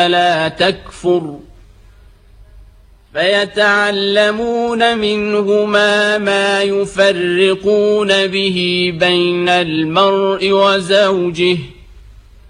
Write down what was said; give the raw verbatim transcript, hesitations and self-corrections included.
لا تكفر فيتعلمون منهما ما يفرقون به بين المرء وزوجه